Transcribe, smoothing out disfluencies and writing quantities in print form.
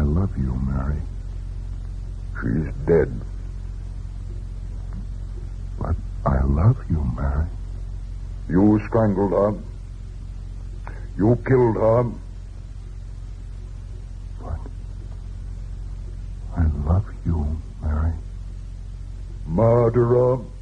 love you, Mary. She's dead. But I love you, Mary. You strangled her. You killed her. But I love you, Mary. Murderer.